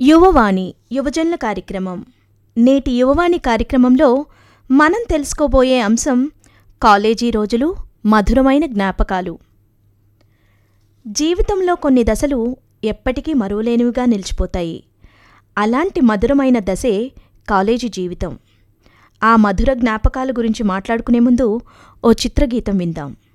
యువవాణి యువజనుల కార్యక్రమం. నేటి యువవాణి కార్యక్రమంలో మనం తెలుసుకోబోయే అంశం కాలేజీ రోజులు, మధురమైన జ్ఞాపకాలు. జీవితంలో కొన్ని దశలు ఎప్పటికీ మరువలేనివిగా నిలిచిపోతాయి. అలాంటి మధురమైన దశే కాలేజీ జీవితం. ఆ మధుర జ్ఞాపకాల గురించి మాట్లాడుకునే ముందు ఓ చిత్రగీతం విందాం.